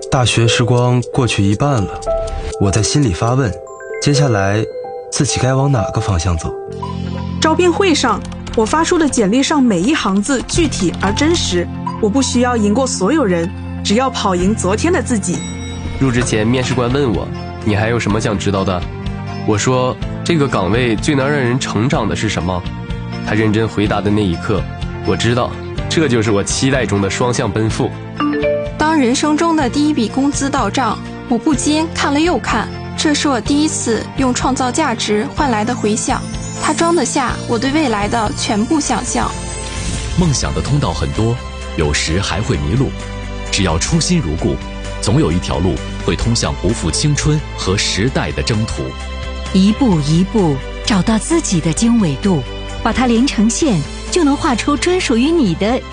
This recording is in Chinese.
大学时光过去一半了，我在心里发问，接下来自己该往哪个方向走？ 招聘会上，我发出的简历上每一行字具体而真实，我不需要赢过所有人，只要跑赢昨天的自己。 入职前，面试官问我，你还有什么想知道的？我说，这个岗位最能让人成长的是什么？他认真回答的那一刻，我知道，这就是我期待中的双向奔赴。 当人生中的第一笔工资到账，我不禁看了又看，这是我第一次用创造价值换来的回响，它装得下我对未来的全部想象。 梦想的通道很多，有时还会迷路，只要初心如故，总有一条路会通向不负青春和时代的征途。 一步一步找到自己的经纬度，把它连成线，就能画出专属于你的